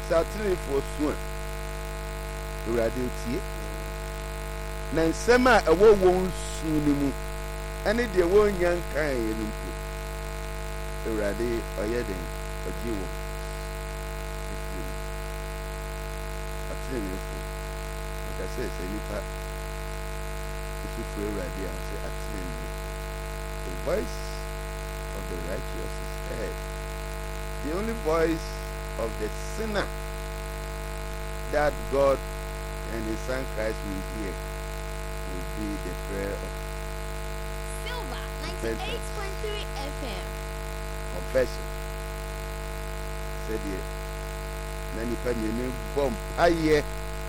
Satire for soon. Radio tea. Nansema a wo won sunimu. Any de won yan kan yelumpu. Radio oyeden ojiwo. Atire for. Like I said, say nipa. If you pray radio and say atire. The voice of the righteous is heard. The only voice of the sinner that God and His Son Christ will hear will be the prayer of Silver 98.3 FM. confession. Said ye, Nani Pammy bomb aye.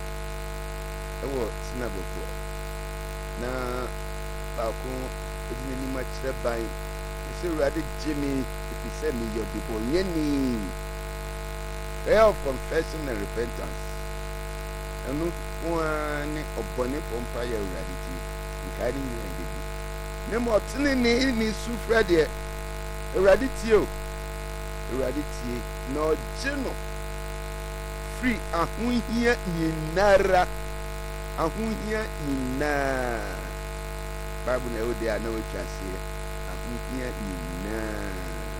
Sinaboko. Na Balcon, it's any much by. You say, Raddy Jimmy, if you send me your people, Yenny. Prayer of confession and repentance. And look one of Bonnie Pompire reality. You carry me and baby. No more tinny ni sufradia. Eraditio. Eraditi. No geno. Free a who here in Nara. A who here in Nara. Bible never there, know what I say. A who here in Nara.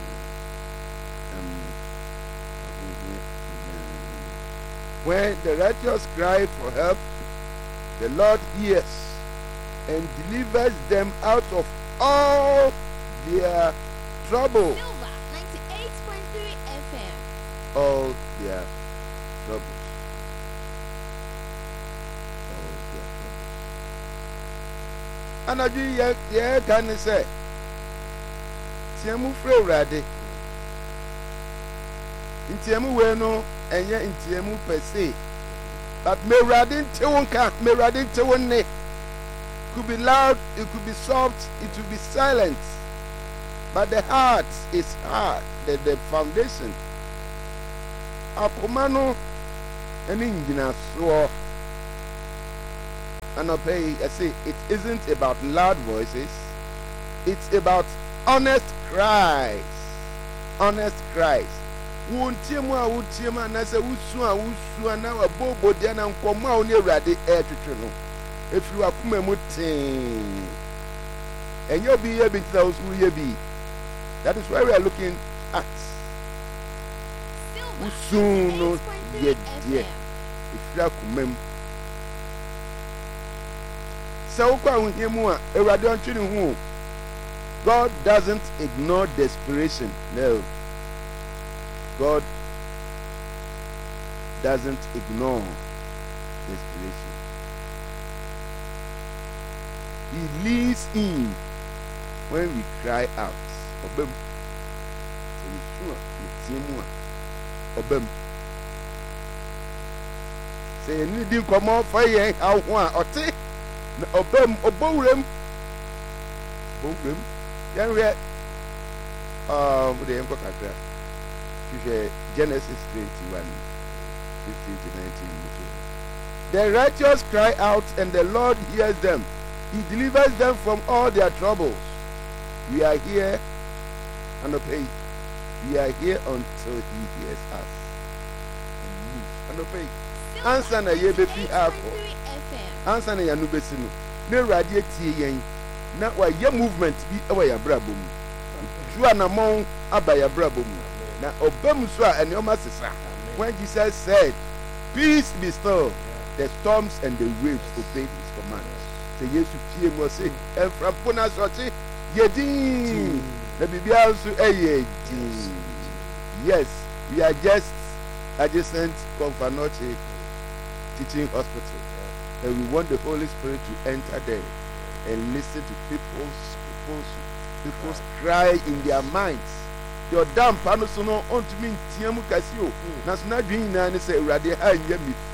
When the righteous cry for help, the Lord hears and delivers them out of all their trouble. Silver 98.3 FM. All their troubles. All their troubles. And I do yeah, can say, Tiamu Frerade. In Tiamu Weno. And yet in Tiamu per se. But Meradin Tewonka, Meradin Tewone could be loud, it could be soft, it could be silent. But the heart is hard, the foundation. Akomano and Ingina so and I say it isn't about loud voices, it's about honest cries. Honest cries. Wuntiema wuntiema na se wusu na wabobo dia na nkomo a oni awrade etwetwe no efiri akoma mu tin enye obi ye bi tza usu ye bi. That is why we are looking at wusu no ye die efiri akoma mu se ukwa hunhemu a awrade ontwene hu. God doesn't ignore desperation. No. God doesn't ignore desperation. He leans in when we cry out. Obem. Obem. Say anything come on fire how one or take obem obowrem. Obowrem. Then we the Emperor Genesis 21, 15 to 19. The righteous cry out, and the Lord hears them. He delivers them from all their troubles. We are here and obey. We are here until He hears us. And obey. Answer na ye befi afọ. Answer na ya no besinu. Ne radiate yen. Na wa ye movement bi e wa ya brabo mu. Jua na mon aba ya brabo mu. Na obem so a enioma sesa. When Jesus said, "Peace be still," the storms and the waves obeyed His command. Say Yesu tie mo say, "Enframpo na so che yedin." Na bibia so eyedin. Yes, we are just adjacent Confanoche Teaching Hospital, and we want the Holy Spirit to enter there and listen to people's cry in their minds. Your damn panosono on to me tiamu kasio. Nasna dream na say Radi ha ye me